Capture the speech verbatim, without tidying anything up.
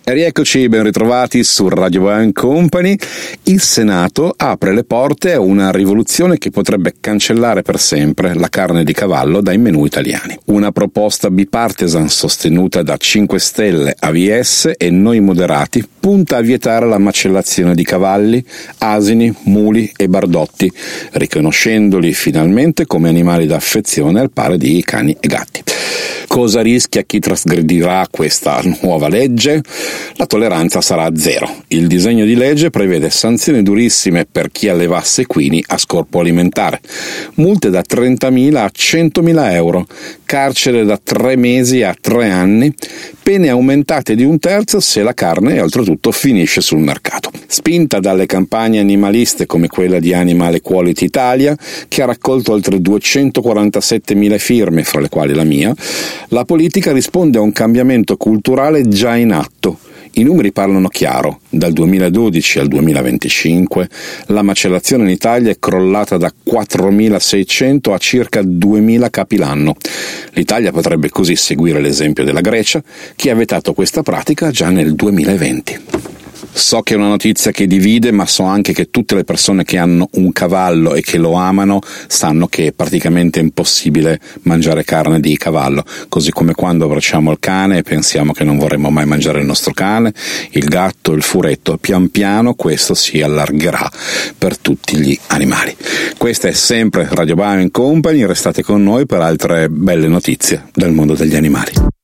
E rieccoci, ben ritrovati su Radio Bio Company. Il Senato apre le porte a una rivoluzione che potrebbe cancellare per sempre la carne di cavallo dai menù italiani. Una proposta bipartisan sostenuta da cinque Stelle, A V S e Noi Moderati punta a vietare la macellazione di cavalli, asini, muli e bardotti, riconoscendoli finalmente come animali da affezione al pari di cani e gatti. Cosa rischia chi trasgredirà questa nuova legge? La tolleranza sarà zero. Il disegno di legge prevede sanzioni durissime per chi allevasse equini a scopo alimentare, multe da trentamila a centomila euro, carcere da tre mesi a tre anni, pene aumentate di un terzo se la carne oltretutto finisce sul mercato. Spinta dalle campagne animaliste come quella di Animal Equality Italia, che ha raccolto oltre duecentoquarantasettemila firme, fra le quali la mia, la politica risponde a un cambiamento culturale già in atto. I numeri parlano chiaro. Dal duemiladodici al duemilaventicinque la macellazione in Italia è crollata da quattromilaseicento a circa duemila capi l'anno. L'Italia potrebbe così seguire l'esempio della Grecia, che ha vietato questa pratica già nel duemilaventi. So che è una notizia che divide, ma so anche che tutte le persone che hanno un cavallo e che lo amano sanno che è praticamente impossibile mangiare carne di cavallo, così come quando abbracciamo il cane e pensiamo che non vorremmo mai mangiare il nostro cane, il gatto, il furetto. Pian piano questo si allargherà per tutti gli animali. Questa è sempre Radio Bio Company, restate con noi per altre belle notizie del mondo degli animali.